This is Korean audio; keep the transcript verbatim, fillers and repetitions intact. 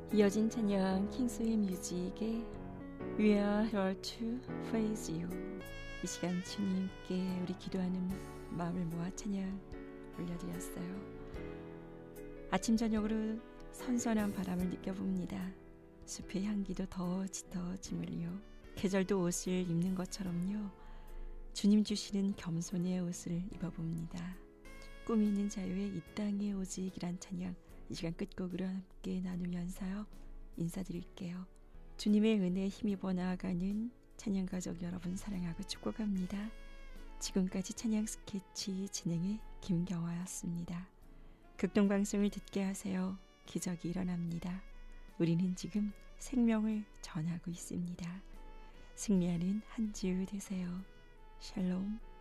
이어진 찬양 킹스의 뮤직의 We are here to praise you. 이 시간 주님께 우리 기도하는 마음을 모아 찬양 올려드렸어요. 아침 저녁으로 선선한 바람을 느껴봅니다. 숲의 향기도 더 짙어지물요. 계절도 옷을 입는 것처럼요. 주님 주시는 겸손의 옷을 입어봅니다. 꿈이 있는 자유의 이 땅의 오직이란 찬양 이 시간 끝곡으로 함께 나누면서요 인사드릴게요. 주님의 은혜에 힘입어 나아가는 찬양가족 여러분 사랑하고 축복합니다. 지금까지 찬양 스케치 진행의 김경화였습니다. 극동방송을 듣게 하세요. 기적이 일어납니다. 우리는 지금 생명을 전하고 있습니다. 승리하는 한 주 되세요. 샬롬.